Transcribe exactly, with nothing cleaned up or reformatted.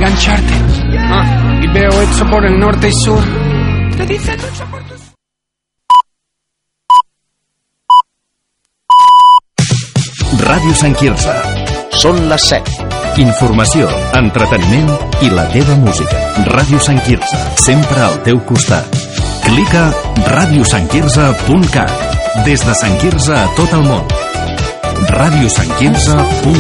engancharte. Ah, y veo esto por el norte y sur. Te dicen lucha por tus... Ràdio Sant Quirze. Són les set. Informació, entreteniment i la teva música. Ràdio Sant Quirze, sempre al teu costat. Clica ràdio sant quirze punt cat. Des de Sant Quirze a tot el món. ràdio sant quirze punt cat